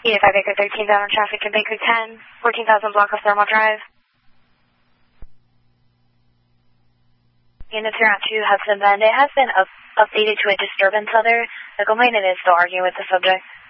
85 Baker 13 down on traffic in Baker 10, 14,000 block of Thermal Drive. Units are out to Hudson Bend. It has been updated to a disturbance other. The complainant is still arguing with the subject.